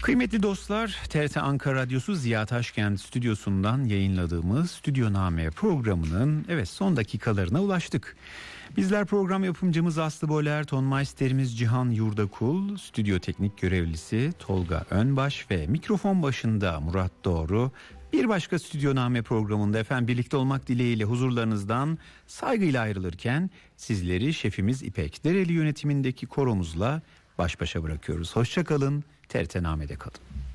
Kıymetli dostlar, TRT Ankara Radyosu Ziya Taşkent stüdyosundan yayınladığımız Stüdyoname programının son dakikalarına ulaştık. Bizler program yapımcımız Aslı Boler, tonmaisterimiz Cihan Yurdakul, stüdyo teknik görevlisi Tolga Önbaş ve mikrofon başında Murat Doğru. Bir başka Stüdyoname programında birlikte olmak dileğiyle huzurlarınızdan saygıyla ayrılırken sizleri şefimiz İpek Dereli yönetimindeki koromuzla baş başa bırakıyoruz. Hoşça kalın, TRT Name'de kalın.